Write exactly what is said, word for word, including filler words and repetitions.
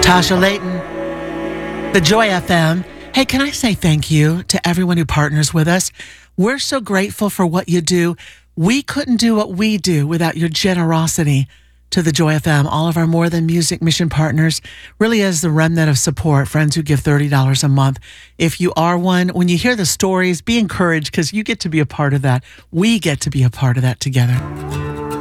Tasha Layton, the Joy F M. Hey, can I say thank you to everyone who partners with us? We're so grateful for what you do. We couldn't do what we do without your generosity to the Joy F M. All of our More Than Music mission partners really is the remnant of support, friends who give thirty dollars a month. If you are one, when you hear the stories, be encouraged because you get to be a part of that. We get to be a part of that together.